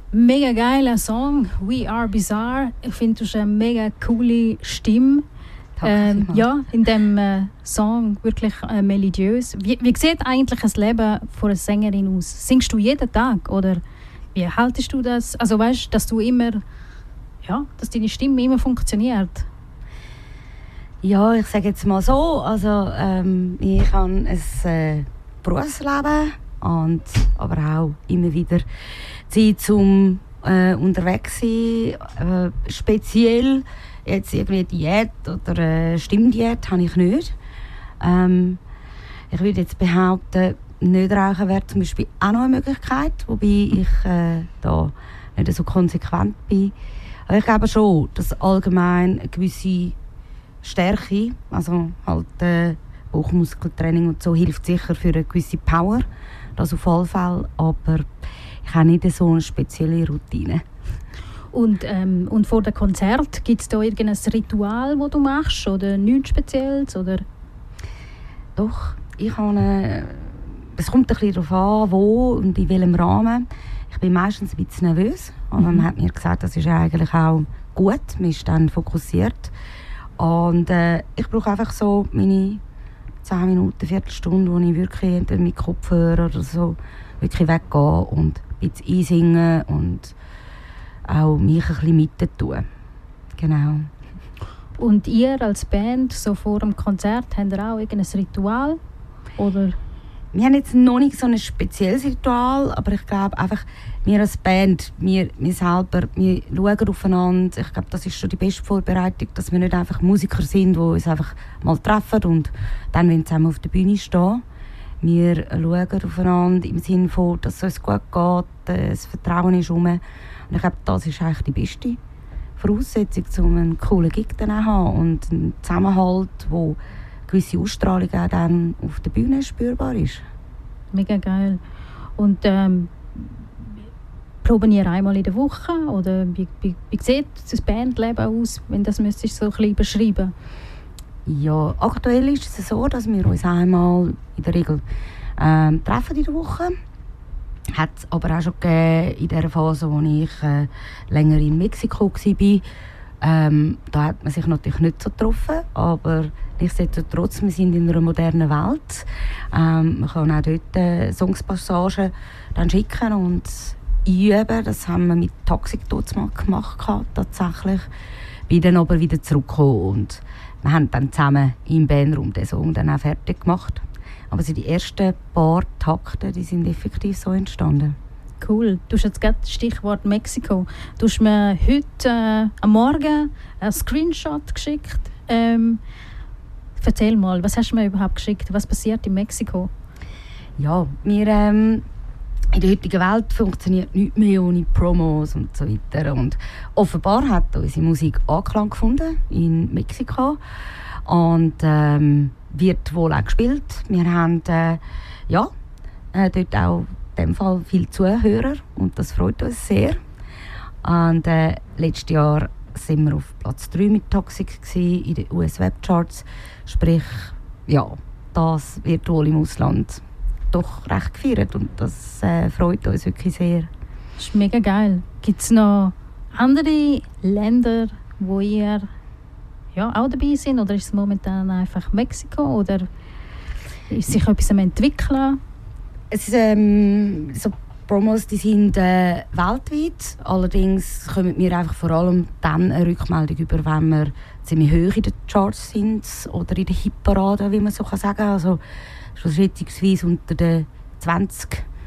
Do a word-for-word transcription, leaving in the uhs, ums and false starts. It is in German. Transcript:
Mega geiler Song, We Are Bizarre. Ich finde, du hast eine mega coole Stimme. Ähm, ja, in dem äh, Song wirklich äh, melodiös. Wie, wie sieht eigentlich das Leben von einer Sängerin aus? Singst du jeden Tag oder wie haltest du das? Also weißt du, dass du immer, ja, dass deine Stimme immer funktioniert? Ja, ich sage jetzt mal so, also ähm, ich habe ein äh, Berufsleben und aber auch immer wieder Zeit zum äh, unterwegs sein, äh, speziell jetzt irgendwie Diät oder äh, Stimmdiät habe ich nicht. Ähm, ich würde jetzt behaupten, nicht rauchen wäre zum Beispiel auch noch eine Möglichkeit, wobei ich äh, da nicht so konsequent bin. Aber ich glaube schon, dass allgemein eine gewisse Stärke, also halt äh, Bauchmuskeltraining und so, hilft sicher für eine gewisse Power, das auf jeden Fall, aber ich habe nicht so eine spezielle Routine. Und, ähm, und vor dem Konzert, gibt es da irgendein Ritual, das du machst oder nichts Spezielles? Oder? Doch, ich habe eine, es kommt ein bisschen darauf an, wo und in welchem Rahmen. Ich bin meistens ein bisschen nervös, aber mhm. man hat mir gesagt, das ist eigentlich auch gut, man ist dann fokussiert. Und äh, ich brauche einfach so meine zehn Minuten, Viertelstunde, wo ich wirklich entweder mit Kopfhörer oder so wirklich weggehe und ein bisschen einsingen und auch mich ein bisschen mittun. Genau. Und ihr als Band, so vor dem Konzert, habt ihr auch irgendein Ritual? Oder? Wir haben jetzt noch nicht so ein spezielles Ritual, aber ich glaube einfach, wir als Band, wir, wir selber, wir schauen aufeinander. Ich glaube, das ist schon die beste Vorbereitung, dass wir nicht einfach Musiker sind, die uns einfach mal treffen und dann, wenn wir zusammen auf der Bühne stehen. Wir schauen aufeinander im Sinne von, dass es uns gut geht, das Vertrauen ist rum. Und ich glaube, das ist eigentlich die beste Voraussetzung, um einen coolen Gig zu haben und einen Zusammenhalt, wo gewisse Ausstrahlung auch dann auf der Bühne spürbar ist. Mega geil. Und ähm, proben ihr einmal in der Woche? Oder wie, wie, wie sieht das Bandleben aus, wenn das müsstest so ein bisschen beschreiben? Ja, aktuell ist es so, dass wir uns einmal in der Regel ähm, treffen in der Woche. Hat es aber auch schon gegeben in der Phase, wo ich äh, länger in Mexiko war. Ähm, da hat man sich natürlich nicht so getroffen, aber nichtsdestotrotz, wir sind in einer modernen Welt. Ähm, man kann auch dort äh, Songspassagen dann schicken und einüben. Das haben wir mit Toxic mal gemacht, tatsächlich. Bin dann aber wieder zurückgekommen und wir haben dann zusammen im Bandraum den Song dann auch fertig gemacht. Aber so die ersten paar Takte, die sind effektiv so entstanden. Cool. Du hast jetzt gerade das Stichwort Mexiko. Du hast mir heute äh, am Morgen einen Screenshot geschickt. Ähm, erzähl mal, was hast du mir überhaupt geschickt? Was passiert in Mexiko? Ja, wir, ähm, in der heutigen Welt funktioniert nichts mehr ohne Promos und so weiter. Und offenbar hat unsere Musik Anklang gefunden in Mexiko. Und ähm, wird wohl auch gespielt. Wir haben äh, ja, äh, dort auch in dem Fall viele Zuhörer und das freut uns sehr. Und äh, letztes Jahr sind wir auf Platz drei mit Toxic gewesen, in den U S-Webcharts. Sprich, ja, das wird wohl im Ausland doch recht gefeiert und das äh, freut uns wirklich sehr. Das ist mega geil. Gibt es noch andere Länder, wo ihr ja, auch dabei sind? Oder ist es momentan einfach Mexiko? Oder ist sich etwas am entwickeln? Es ist, ähm, so Promos, die sind äh, weltweit. Allerdings kommen wir einfach vor allem dann eine Rückmeldung über, wenn wir ziemlich hoch in den Charts sind oder in der Hitparade, wie man so sagen kann. Also schätzungsweise unter den zwanzig